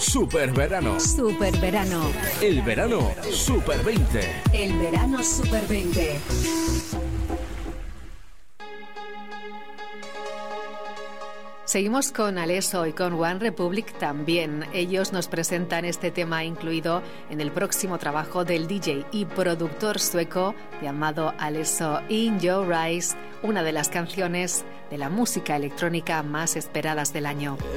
Super verano. Super verano. El verano Super 20. El verano Super 20. Seguimos con Alesso y con One Republic también. Ellos nos presentan este tema incluido en el próximo trabajo del DJ y productor sueco llamado Alesso, In Your Eyes, una de las canciones de la música electrónica más esperadas del año.